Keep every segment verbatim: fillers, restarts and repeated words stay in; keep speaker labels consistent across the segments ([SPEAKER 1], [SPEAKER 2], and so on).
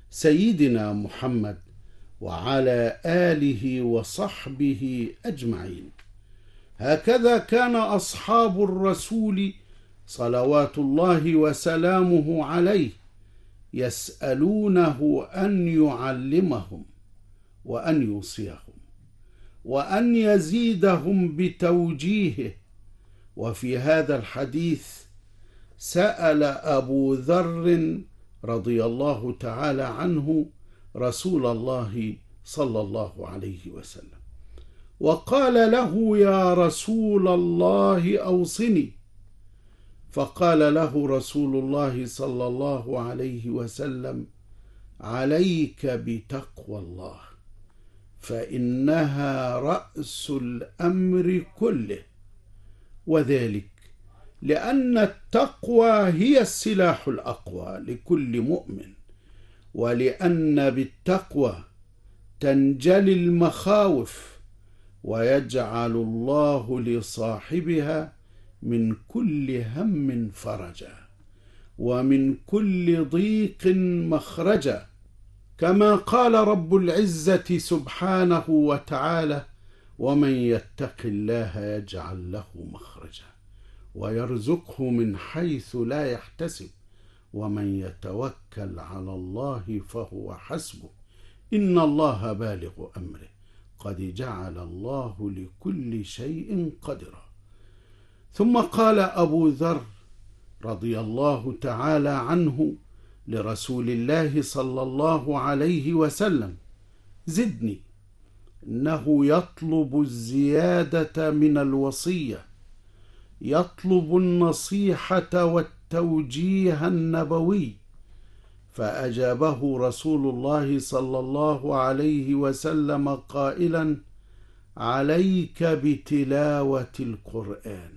[SPEAKER 1] سيدنا محمد وعلى آله وصحبه أجمعين. هكذا كان أصحاب الرسول صلوات الله وسلامه عليه يسألونه أن يعلمهم وأن يوصيهم وأن يزيدهم بتوجيهه. وفي هذا الحديث سأل أبو ذر رضي الله تعالى عنه رسول الله صلى الله عليه وسلم وقال له: يا رسول الله أوصني. فقال له رسول الله صلى الله عليه وسلم: عليك بتقوى الله، فإنها رأس الأمر كله، وذلك لأن التقوى هي السلاح الأقوى لكل مؤمن، ولأن بالتقوى تنجلي المخاوف ويجعل الله لصاحبها من كل هم فرجا ومن كل ضيق مخرجا، كما قال رب العزة سبحانه وتعالى: ومن يتق الله يجعل له مخرجا ويرزقه من حيث لا يحتسب ومن يتوكل على الله فهو حسبه إن الله بالغ أمره قد جعل الله لكل شيء قدرا. ثم قال أبو ذر رضي الله تعالى عنه لرسول الله صلى الله عليه وسلم: زدني. إنه يطلب الزيادة من الوصية، يطلب النصيحة والتوجيه النبوي. فأجابه رسول الله صلى الله عليه وسلم قائلا: عليك بتلاوة القرآن،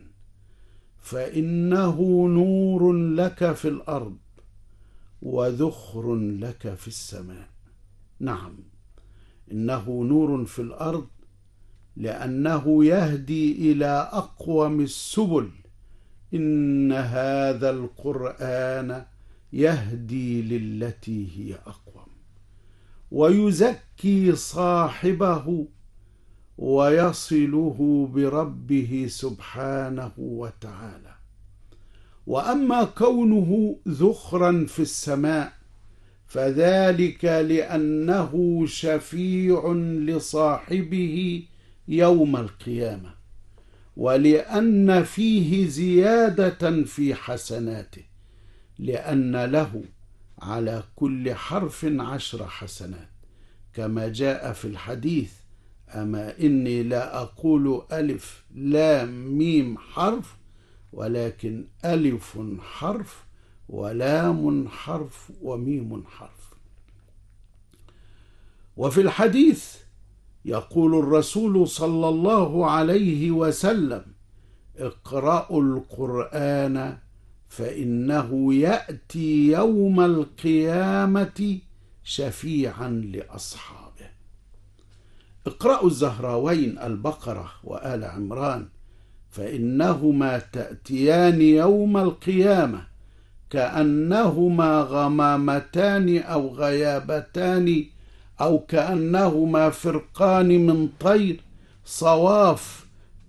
[SPEAKER 1] فإنه نور لك في الأرض وذخر لك في السماء. نعم، إنه نور في الأرض لأنه يهدي إلى أقوم السبل. إن هذا القرآن يهدي للتي هي أقوم، ويزكي صاحبه ويصله بربه سبحانه وتعالى. وأما كونه ذخرا في السماء فذلك لأنه شفيع لصاحبه يوم القيامة، ولأن فيه زيادة في حسناته، لأن له على كل حرف عشر حسنات، كما جاء في الحديث: أما إني لا أقول ألف لام ميم حرف، ولكن ألف حرف ولام حرف وميم حرف. وفي الحديث يقول الرسول صلى الله عليه وسلم: اقرأوا القرآن فإنه يأتي يوم القيامة شفيعا لأصحابه. اقرأوا الزهراوين البقرة وآل عمران، فإنهما تأتيان يوم القيامة كأنهما غمامتان أو غيابتان أو كأنهما فرقان من طير صواف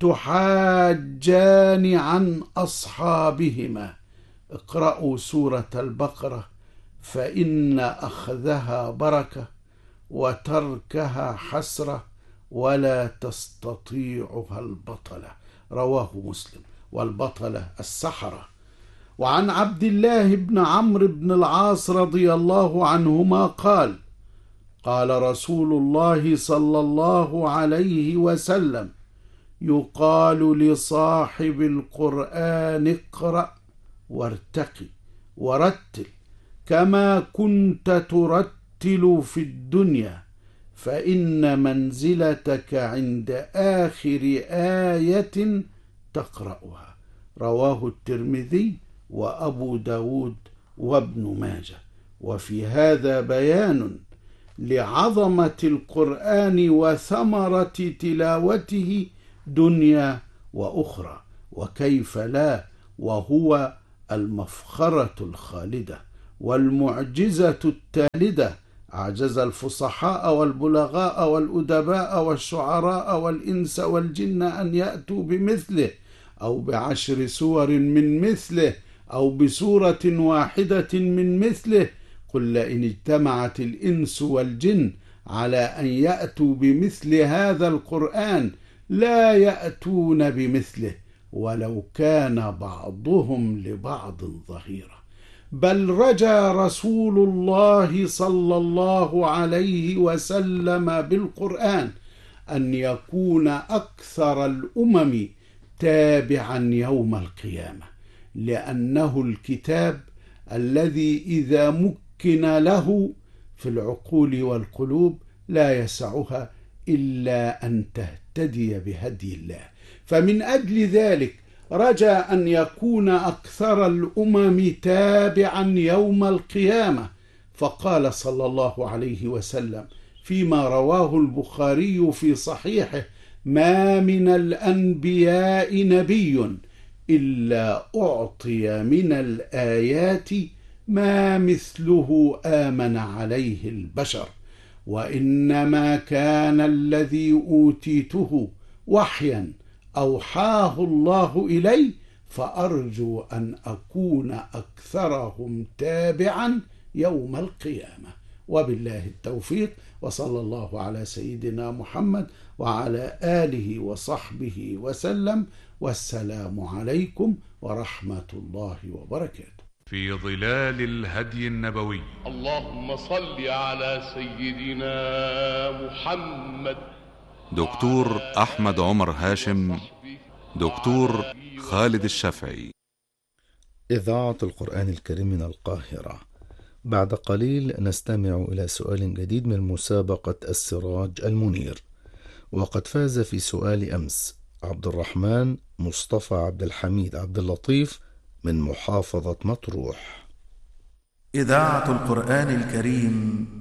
[SPEAKER 1] تحاجان عن أصحابهما. اقرأوا سورة البقرة فإن أخذها بركة وتركها حسرة ولا تستطيعها البطلة. رواه مسلم. والبطلة السحرة. وعن عبد الله بن عمرو بن العاص رضي الله عنهما قال: قال رسول الله صلى الله عليه وسلم: يقال لصاحب القرآن اقرأ وارتقي ورتل كما كنت ترتل في الدنيا، فإن منزلتك عند آخر آية تقرأها. رواه الترمذي وأبو داود وابن ماجه. وفي هذا بيان لعظمة القرآن وثمرة تلاوته دنيا وأخرى، وكيف لا وهو المفخرة الخالدة والمعجزة التالدة أعجز الفصحاء والبلغاء والأدباء والشعراء والإنس والجن أن يأتوا بمثله أو بعشر سور من مثله أو بسورة واحدة من مثله. قل لئن اجتمعت الإنس والجن على أن يأتوا بمثل هذا القرآن لا يأتون بمثله ولو كان بعضهم لبعض ظهيرا. بل رجا رسول الله صلى الله عليه وسلم بالقرآن أن يكون أكثر الأمم تابعا يوم القيامة، لأنه الكتاب الذي إذا مكن له في العقول والقلوب لا يسعها إلا أن تهتدي بهدي الله. فمن أجل ذلك رجا أن يكون أكثر الأمم تابعا يوم القيامة، فقال صلى الله عليه وسلم فيما رواه البخاري في صحيحه: ما من الأنبياء نبي إلا أعطي من الآيات ما مثله آمن عليه البشر، وإنما كان الذي أوتيته وحيا أوحاه الله إلي، فأرجو أن أكون أكثرهم تابعا يوم القيامة. وبالله التوفيق، وصلى الله على سيدنا محمد وعلى آله وصحبه وسلم، والسلام عليكم ورحمة الله وبركاته.
[SPEAKER 2] في ظلال الهدي النبوي.
[SPEAKER 3] اللهم صل على سيدنا محمد.
[SPEAKER 2] دكتور أحمد عمر هاشم، دكتور خالد الشافعي.
[SPEAKER 4] إذاعة القرآن الكريم من القاهرة. بعد قليل نستمع إلى سؤال جديد من مسابقة السراج المنير، وقد فاز في سؤال أمس عبد الرحمن مصطفى عبد الحميد عبد اللطيف من محافظة مطروح.
[SPEAKER 5] إذاعة القرآن الكريم